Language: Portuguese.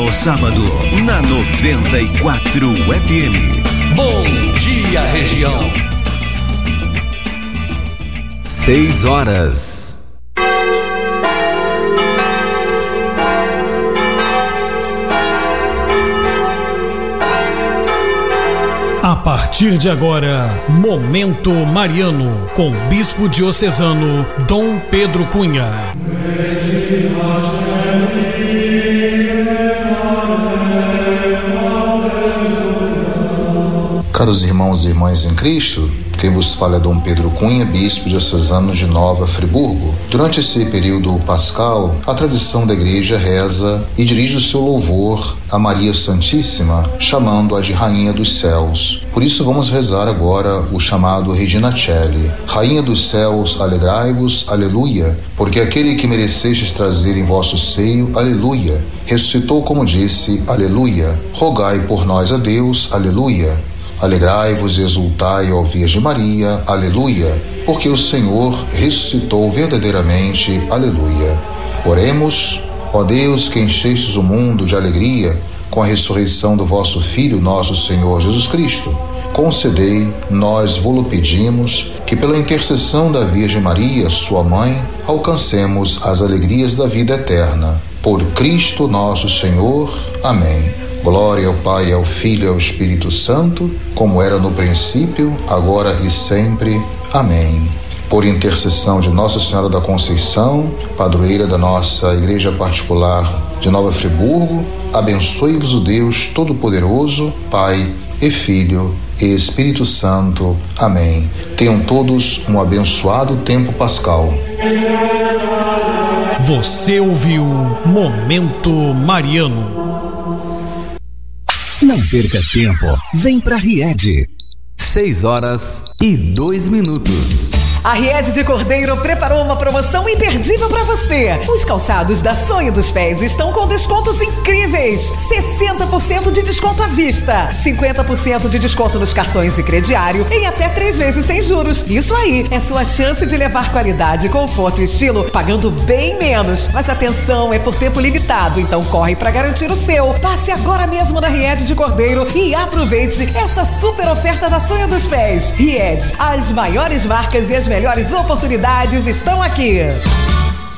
no sábado, na 94 FM. Bom dia, região. 6 horas. A partir de agora, Momento Mariano, com Bispo Diocesano Dom Pedro Cunha. Caros irmãos e irmãs em Cristo, quem vos fala é Dom Pedro Cunha, Bispo Diocesano de Nova Friburgo. Durante esse período pascal, a tradição da Igreja reza e dirige o seu louvor a Maria Santíssima, chamando-a de Rainha dos Céus. Por isso vamos rezar agora o chamado Regina Coeli. Rainha dos Céus, alegrai-vos, aleluia, porque aquele que merecestes trazer em vosso seio, aleluia, ressuscitou como disse, aleluia. Rogai por nós a Deus, aleluia. Alegrai-vos e exultai, ó Virgem Maria, aleluia, porque o Senhor ressuscitou verdadeiramente, aleluia. Oremos, ó Deus, que enchestes o mundo de alegria com a ressurreição do vosso Filho, nosso Senhor Jesus Cristo. Concedei, nós vô-lo pedimos, que pela intercessão da Virgem Maria, sua mãe, alcancemos as alegrias da vida eterna. Por Cristo nosso Senhor. Amém. Glória ao Pai, ao Filho e ao Espírito Santo, como era no princípio, agora e sempre. Amém. Por intercessão de Nossa Senhora da Conceição, padroeira da nossa Igreja Particular de Nova Friburgo, abençoe-vos o Deus Todo-Poderoso, Pai e Filho e Espírito Santo. Amém. Tenham todos um abençoado tempo pascal. Você ouviu Momento Mariano. Não perca tempo, vem pra Ried. 6 horas e 2 minutos. A Ried de Cordeiro preparou uma promoção imperdível para você. Os calçados da Sonho dos Pés estão com descontos incríveis. 60% de desconto à vista, 50% de desconto nos cartões de crediário em até 3 vezes sem juros. Isso aí é sua chance de levar qualidade, conforto e estilo pagando bem menos. Mas atenção, é por tempo limitado, então corre para garantir o seu. Passe agora mesmo na Ried de Cordeiro e aproveite essa super oferta da Sonho dos Pés. Ried, as maiores marcas e as melhores oportunidades estão aqui.